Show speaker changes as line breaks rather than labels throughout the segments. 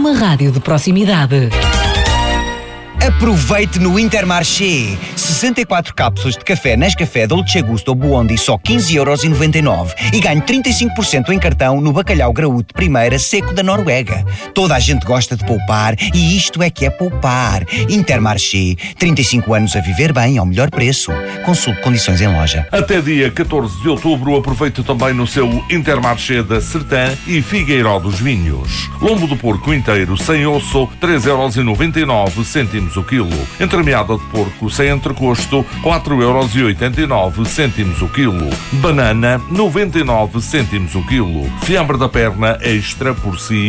uma rádio de proximidade.
Aproveite no Intermarché. 64 cápsulas de café Nescafé Dolce Gusto ou Buondi só 15,99€ e ganhe 35% em cartão no bacalhau graúdo de primeira seco da Noruega. Toda a gente gosta de poupar e isto é que é poupar. Intermarché. 35 anos a viver bem ao melhor preço. Consulte condições em loja.
Até dia 14 de outubro aproveite também no seu Intermarché da Sertã e Figueiró dos Vinhos. Lombo do porco inteiro sem osso 3,99€ o quilo. Entremeada de porco sem entrecosto 4,89€ o quilo. Banana 99 o quilo. Fiambre da perna extra por si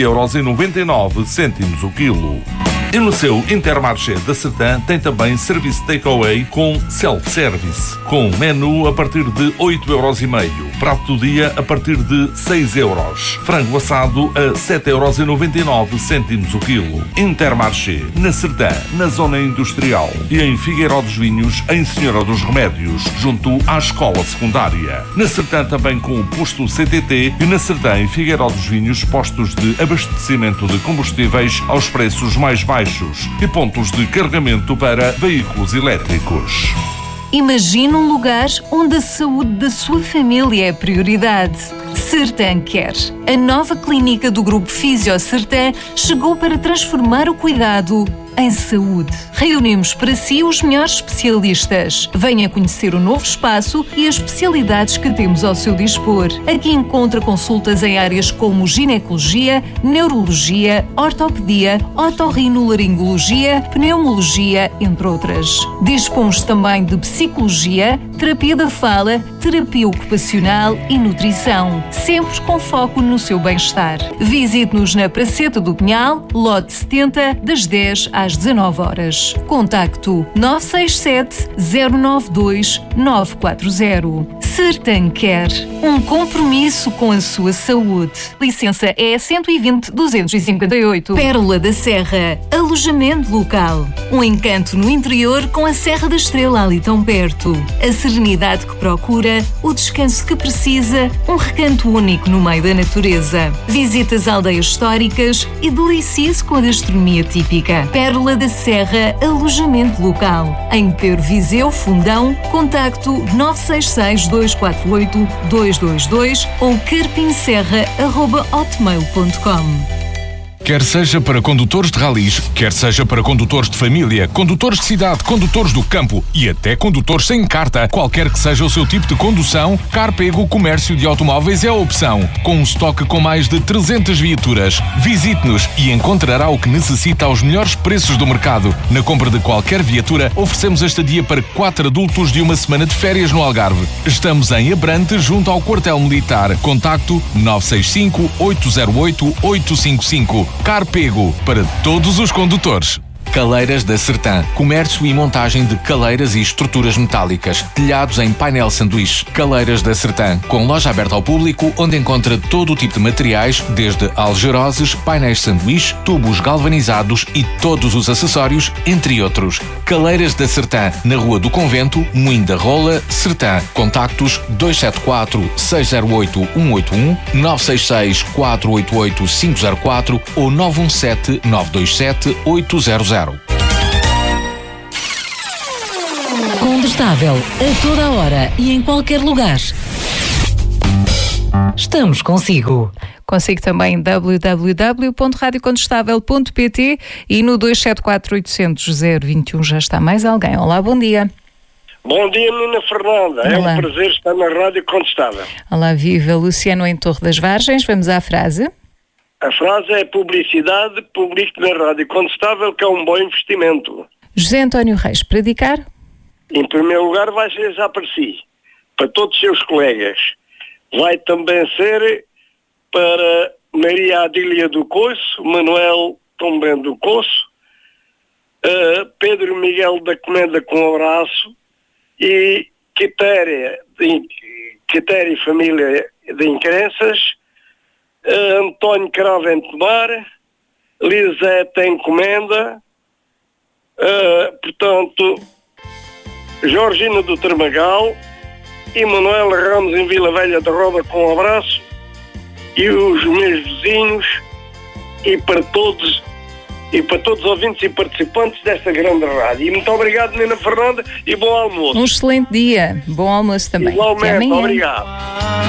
11,99€ o quilo. E no seu Intermarché da Sertã tem também serviço takeaway com self-service, com menu a partir de 8,5€, prato do dia a partir de 6€, frango assado a 7,99€ o quilo. Intermarché, na Sertã, na zona industrial e em Figueiró dos Vinhos, em Senhora dos Remédios, junto à escola secundária. Na Sertã também com o posto CTT e na Sertã, em Figueiró dos Vinhos, postos de abastecimento de combustíveis aos preços mais baixos e pontos de carregamento para veículos elétricos.
Imagine um lugar onde a saúde da sua família é prioridade. Sertã Care. A nova clínica do Grupo Fisio Sertã chegou para transformar o cuidado em saúde. Reunimos para si os melhores especialistas. Venha conhecer o novo espaço e as especialidades que temos ao seu dispor. Aqui encontra consultas em áreas como ginecologia, neurologia, ortopedia, otorrinolaringologia, pneumologia, entre outras. Dispomos também de psicologia, terapia da fala, terapia ocupacional e nutrição, sempre com foco no seu bem-estar. Visite-nos na Praceta do Pinhal, lote 70, das 10 às 19 horas. Contacto 967 092 940. Sertã Care. Um compromisso com a sua saúde. Licença é 120-258. Pérola da Serra. Alojamento local. Um encanto no interior com a Serra da Estrela ali tão perto. A serenidade que procura, o descanso que precisa, um recanto único no meio da natureza. Visite as aldeias históricas e delicie-se com a gastronomia típica. Pérola da Serra, alojamento local. Em Pedro Viseu, Fundão, contacto 966-248-222 ou carpinserra@hotmail.com.
Quer seja para condutores de ralis, quer seja para condutores de família, condutores de cidade, condutores do campo e até condutores sem carta, qualquer que seja o seu tipo de condução, Carpego Comércio de Automóveis é a opção. Com um estoque com mais de 300 viaturas. Visite-nos e encontrará o que necessita aos melhores preços do mercado. Na compra de qualquer viatura, oferecemos a estadia para 4 adultos de uma semana de férias no Algarve. Estamos em Abrante, junto ao quartel militar. Contacto 965-808-855. Carpego, para todos os condutores. Caleiras da Sertã. Comércio e montagem de caleiras e estruturas metálicas. Telhados em painel sanduíche. Caleiras da Sertã. Com loja aberta ao público, onde encontra todo o tipo de materiais, desde algeroses, painéis sanduíche, tubos galvanizados e todos os acessórios, entre outros. Caleiras da Sertã. Na Rua do Convento, Moinho da Rola, Sertã. Contactos 274-608-181, 966-488-504 ou 917-927-800.
Condestável, a toda a hora e em qualquer lugar. Estamos consigo.
Consigo também em www.radiocondestável.pt e no 274-800-021 já está mais alguém. Olá, bom dia.
Bom dia, menina Fernanda.
Olá.
É um prazer estar na Rádio Condestável.
Olá, viva Luciano em Torre das Vargens. Vamos à frase.
A frase é publicidade, publique na Rádio Condestável, que é um bom investimento.
José António Reis, para dedicar?
Em primeiro lugar vai ser já para si, para todos os seus colegas. Vai também ser para Maria Adília do Coiço, Manuel também do Coiço, Pedro Miguel da Comenda com um abraço e Quitéria Família de Encrenças, António Cravo em Tomar, Lisete em Comenda, portanto, Georgina do Termagal e Manuel Ramos em Vila Velha de Roda com um abraço e os meus vizinhos e para todos os ouvintes e participantes desta grande rádio. E muito obrigado, Nina Fernanda, e bom almoço.
Um excelente dia. Bom almoço também.
Igualmente, obrigado.